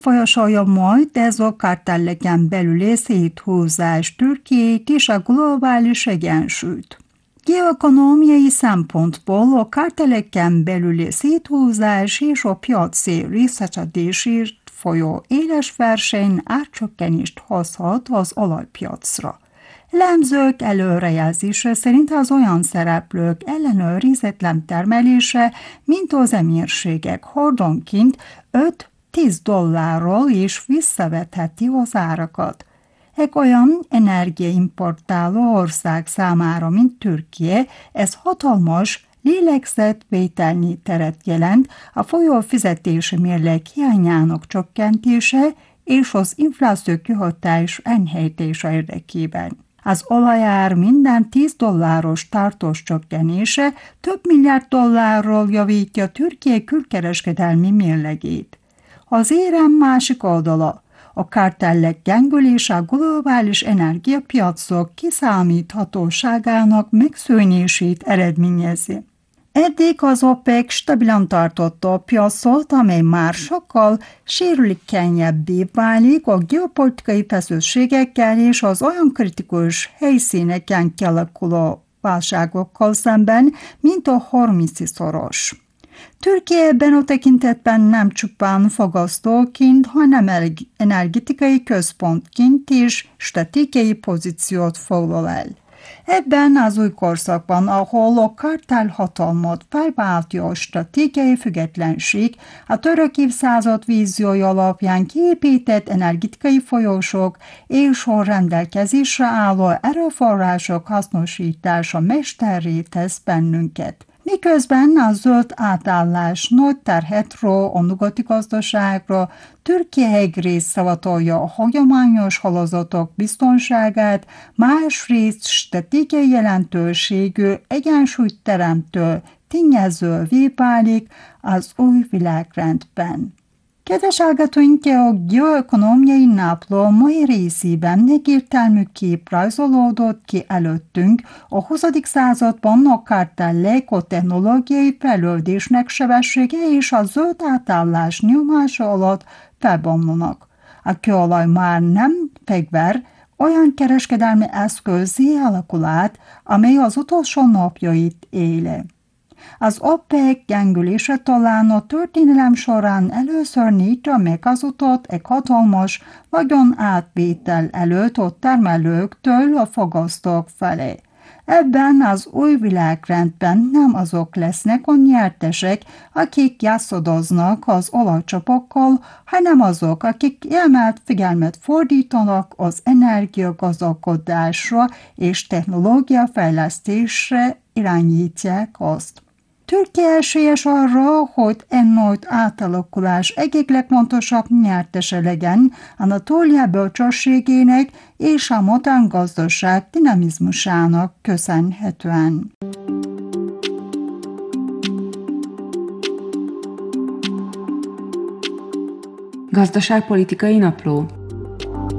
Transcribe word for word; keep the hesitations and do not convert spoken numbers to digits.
Folyosólja majd ez a kartelleken belüli széthúzás Türkiét és a globális egyensúlyt. Geoekonomiai szempontból a kartelleken belüli széthúzás és a piaci részesedésért folyó éles verseny árcsökkenést hozhat az olajpiacra. Elemzők előrejelzése szerint az olyan szereplők ellenőrizetlen termelése, mint az emírségek hordonként öt-tíz dollárról is visszavetheti az árakat. Egy olyan energiaimportáló ország számára, mint Türkiye, ez hatalmas lélegzetvételnyi teret jelent a folyófizetési mérleg hiányának csökkentése és az infláció kihatás enyhítése érdekében. Az olajár minden tíz dolláros tartós csökkenése több milliárd dollárról javítja Türkiye külkereskedelmi mérlegét. Az érem másik oldala, a kartellek gyengülése a globális energiapiacok kiszámíthatóságának megszűnését eredményezi. Eddig az OPEC stabilan tartotta a piacot, amely már sokkal sérülékenyebbé válik a geopolitikai feszültségekkel és az olyan kritikus helyszíneken kialakuló válságokkal szemben, mint a Hormuzi-szoros. Türkiye ebben a tekintetben nem csupán fogasztóként, hanem energetikai központként is stratégiai pozíciót foglal el. Ebben az új korszakban, ahol a kartellhatalmat felváltja a stratégiai függetlenség, a török évszázad víziója alapján kiépített energetikai folyosók és a rendelkezésre álló erőforrások hasznosítása mesterré tesz bennünket. Miközben a zöld átállás nagy terhet ró a nyugati gazdaságra, Türkiye egyrészt szavatolja a hagyományos hálózatok biztonságát, másrészt stratégiai jelentőségű egyensúlyt teremtő tényezővé válik az új világrendben. Kedves hallgatóink, a Geoekonomiai Napló mai részében egyértelmű kép rajzolódott ki előttünk a huszadik században a kartellek, a technológiai fejlődésnek sebessége és a zöld átállás nyomása alatt felbomlanak. A kőolaj már nem fegyver, olyan kereskedelmi eszközé alakul át, amely az utolsó napjait éli. Az OPEC gyengülése talán a történelem során először nyitja meg az utat egy hatalmas vagyon átvétel előtt a termelőktől a fogyasztók felé. Ebben az új világrendben nem azok lesznek a nyertesek, akik játszadoznak az olajcsapokkal, hanem azok, akik kiemelt figyelmet fordítanak az energiagazdálkodásra és technológiafejlesztésre irányítják azt. Türkiye esélyes arra, hogy ennek átalakulás egyik legfontosabb nyertese legyen Anatólia bölcsességének és a modern gazdaság dinamizmusának köszönhetően. Gazdaságpolitikai napló.